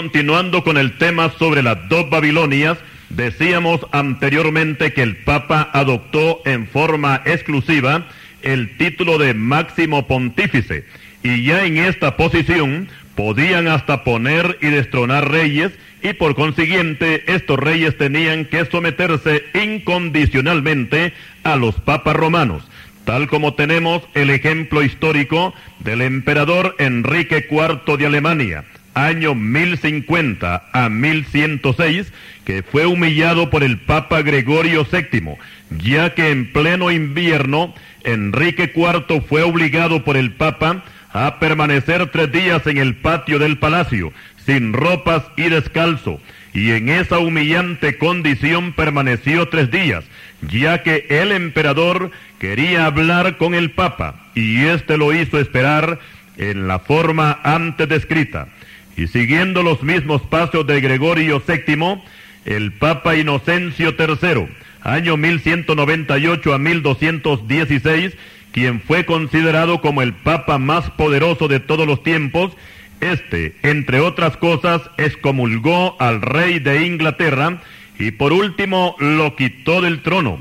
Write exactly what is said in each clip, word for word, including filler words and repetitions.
continuando con el tema sobre las dos Babilonias, decíamos anteriormente que el Papa adoptó en forma exclusiva el título de máximo pontífice, y ya en esta posición podían hasta poner y destronar reyes, y por consiguiente estos reyes tenían que someterse incondicionalmente a los papas romanos, tal como tenemos el ejemplo histórico del emperador Enrique cuarto de Alemania, año mil cincuenta a mil ciento seis, que fue humillado por el Papa Gregorio séptimo, ya que en pleno invierno Enrique cuarto fue obligado por el Papa a permanecer tres días en el patio del palacio, sin ropas y descalzo, y en esa humillante condición permaneció tres días, ya que el emperador quería hablar con el Papa, y éste lo hizo esperar en la forma antes descrita. Y siguiendo los mismos pasos de Gregorio séptimo, el Papa Inocencio tercero, año mil ciento noventa y ocho a mil doscientos dieciséis, quien fue considerado como el Papa más poderoso de todos los tiempos, este, entre otras cosas, excomulgó al rey de Inglaterra y por último lo quitó del trono.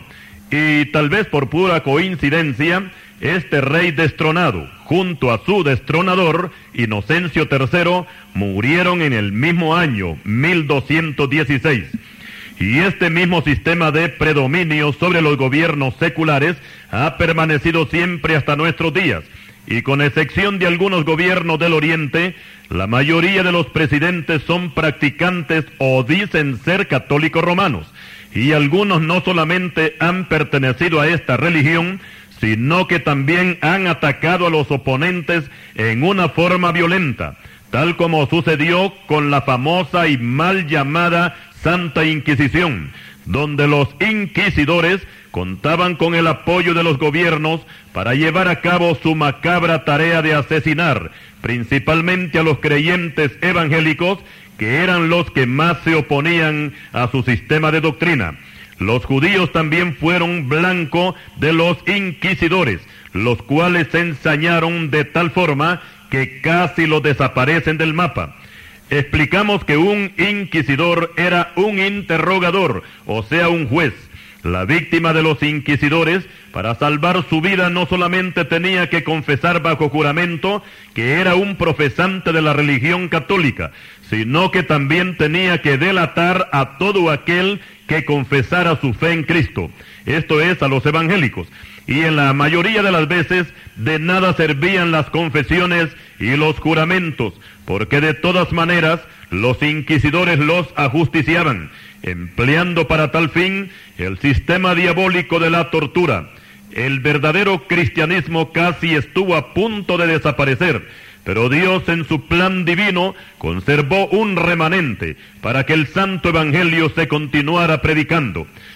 Y tal vez por pura coincidencia, este rey destronado, junto a su destronador, Inocencio tercero, murieron en el mismo año, mil doscientos dieciséis. Y este mismo sistema de predominio sobre los gobiernos seculares ha permanecido siempre hasta nuestros días, y con excepción de algunos gobiernos del Oriente, la mayoría de los presidentes son practicantes o dicen ser católicos romanos, y algunos no solamente han pertenecido a esta religión, sino que también han atacado a los oponentes en una forma violenta, tal como sucedió con la famosa y mal llamada Santa Inquisición, donde los inquisidores contaban con el apoyo de los gobiernos para llevar a cabo su macabra tarea de asesinar, principalmente a los creyentes evangélicos, que eran los que más se oponían a su sistema de doctrina. Los judíos también fueron blanco de los inquisidores, los cuales se ensañaron de tal forma que casi los desaparecen del mapa. Explicamos que un inquisidor era un interrogador, o sea, un juez. La víctima de los inquisidores, para salvar su vida, no solamente tenía que confesar bajo juramento que era un profesante de la religión católica, sino que también tenía que delatar a todo aquel que confesara su fe en Cristo, esto es, a los evangélicos. Y en la mayoría de las veces de nada servían las confesiones y los juramentos, porque de todas maneras los inquisidores los ajusticiaban, empleando para tal fin el sistema diabólico de la tortura. El verdadero cristianismo casi estuvo a punto de desaparecer, pero Dios en su plan divino conservó un remanente para que el santo evangelio se continuara predicando.